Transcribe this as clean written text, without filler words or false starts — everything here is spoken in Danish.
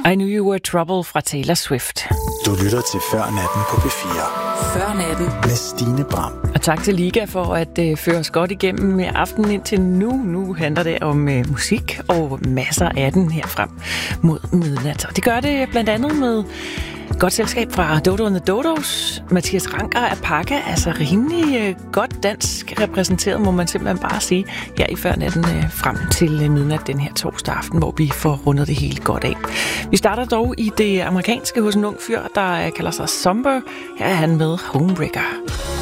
I Knew You Were Trouble fra Taylor Swift. Du lytter til Før Natten på P4. Før Natten med Stine Bram. Og tak til Liga for at føre os godt igennem aftenen indtil nu. Nu handler det om musik og masser af den her frem mod midnat. Og det gør det blandt andet med godt selskab fra Dodo and the Dodos. Mathias Ranker af Pakke, altså rimelig godt dansk repræsenteret, må man simpelthen bare sige, her i Før Natten frem til midnat den her torsdag aften, hvor vi får rundet det hele godt af. Vi starter dog i det amerikanske hos en ung fyr, der kalder sig Somber. Her er han med Homewrecker.